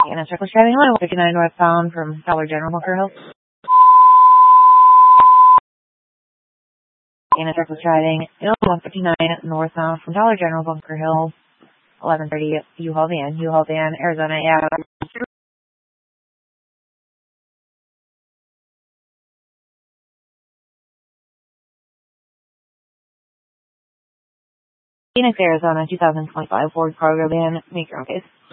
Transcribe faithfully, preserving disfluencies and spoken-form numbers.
And a circle driving line, fifty-nine northbound from Dollar General, Bunker Hill. And a circle driving one fifty-nine northbound from Dollar General, Bunker Hill. eleven thirty U-Haul van, U-Haul van, Arizona, yeah. Phoenix, Arizona, two thousand twenty-five Ford Cargo van. Make your own case.